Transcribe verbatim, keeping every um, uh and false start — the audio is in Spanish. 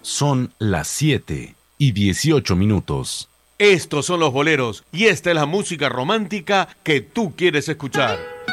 Son las siete y dieciocho minutos. Estos son los boleros y esta es la música romántica que tú quieres escuchar.